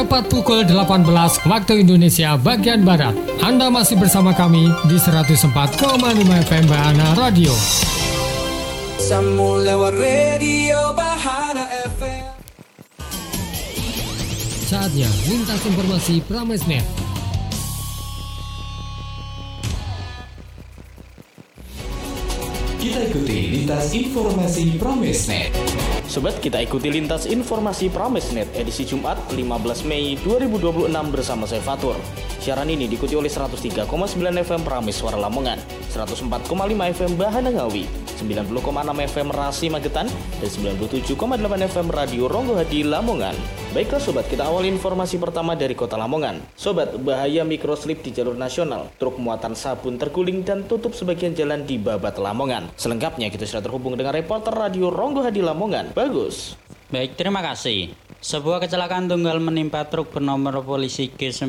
Tepat pukul 18 waktu Indonesia bagian Barat. Anda masih bersama kami di 104,5 FM Bahana Radio. Sambung lewat radio Bahana FM. Saatnya lintas informasi Pramesnet. Kita ikuti lintas informasi Pramesnet. Sobat, kita ikuti lintas informasi Pramesnet edisi Jumat 15 Mei 2026 bersama saya Fatur. Siaran ini diikuti oleh 103,9 FM Prames Suara Lamongan, 104,5 FM Bahana Ngawi, 90,6 FM Rasi Magetan, dan 97,8 FM Radio Ronggo Hadi Lamongan. Baiklah sobat, kita awal informasi pertama dari kota Lamongan. Sobat, bahaya microslip di jalur nasional. Truk muatan sabun terguling dan tutup sebagian jalan di Babat Lamongan. Selengkapnya kita sudah terhubung dengan reporter Radio Ronggo Hadi Lamongan. Bagus. Baik, terima kasih. Sebuah kecelakaan tunggal menimpa truk bernomor polisi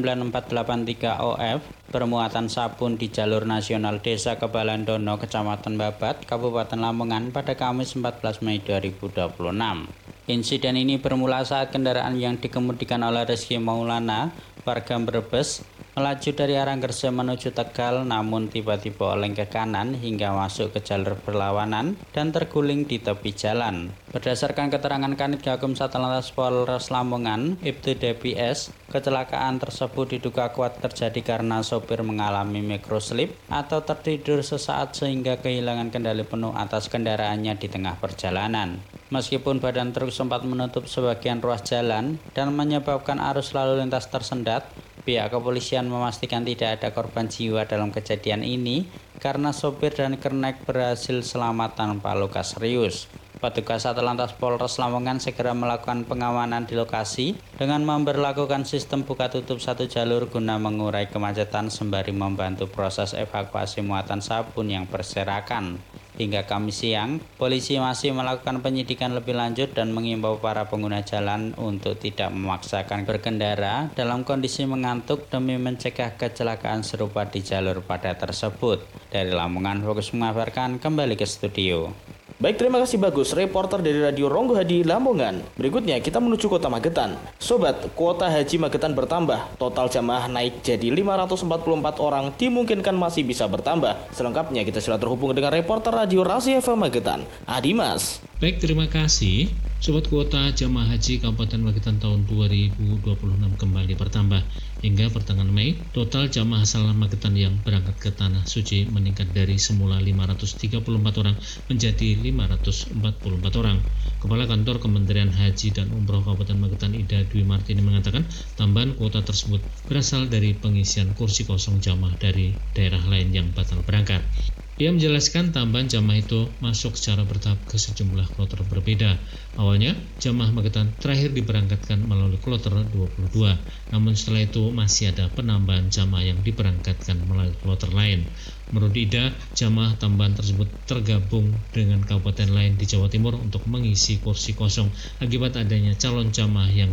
G9483OF bermuatan sabun di jalur nasional Desa Kebalandono, Kecamatan Babat, Kabupaten Lamongan pada Kamis 14 Mei 2026. Insiden ini bermula saat kendaraan yang dikemudikan oleh Rizky Maulana, warga Brebes, melaju dari arah Gresik menuju Tegal, namun tiba-tiba oleng ke kanan hingga masuk ke jalur berlawanan dan terguling di tepi jalan. Berdasarkan keterangan Kanit Gakum Satlantas Polres Lamongan, Ibtu DPS, kecelakaan tersebut diduga kuat terjadi karena sopir mengalami microslip atau tertidur sesaat sehingga kehilangan kendali penuh atas kendaraannya di tengah perjalanan. Meskipun badan truk sempat menutup sebagian ruas jalan dan menyebabkan arus lalu lintas tersendat, pihak kepolisian memastikan tidak ada korban jiwa dalam kejadian ini karena sopir dan kernet berhasil selamat tanpa luka serius. Petugas Satlantas Polres Lamongan segera melakukan pengamanan di lokasi dengan memberlakukan sistem buka tutup satu jalur guna mengurai kemacetan sembari membantu proses evakuasi muatan sabun yang berserakan. Hingga Kamis siang, polisi masih melakukan penyidikan lebih lanjut dan mengimbau para pengguna jalan untuk tidak memaksakan berkendara dalam kondisi mengantuk demi mencegah kecelakaan serupa di jalur padat tersebut. Dari Lamongan, Fokus mengabarkan, kembali ke studio. Baik, terima kasih Bagus, reporter dari Radio Ronggo Hadi Lamongan. Berikutnya kita menuju kota Magetan. Sobat, kuota haji Magetan bertambah. Total jamaah naik jadi 544 orang, dimungkinkan masih bisa bertambah. Selengkapnya kita sudah terhubung dengan reporter Radio Rasi FM Magetan, Adimas. Baik, terima kasih. Sobat, kuota jamaah haji Kabupaten Magetan tahun 2026 kembali bertambah. Hingga pertengahan Mei, total jamaah asal Magetan yang berangkat ke Tanah Suci meningkat dari semula 534 orang menjadi 544 orang. Kepala Kantor Kementerian Haji dan Umroh Kabupaten Magetan Ida Dwi Martini mengatakan tambahan kuota tersebut berasal dari pengisian kursi kosong jamaah dari daerah lain yang batal berangkat. Ia menjelaskan tambahan jamaah itu masuk secara bertahap ke sejumlah kloter berbeda. Awalnya, jamaah Magetan terakhir diberangkatkan melalui kloter 22. Namun setelah itu masih ada penambahan jamaah yang diberangkatkan melalui kloter lain. Menurut Ida, jamaah tambahan tersebut tergabung dengan kabupaten lain di Jawa Timur untuk mengisi kursi kosong akibat adanya calon jamaah yang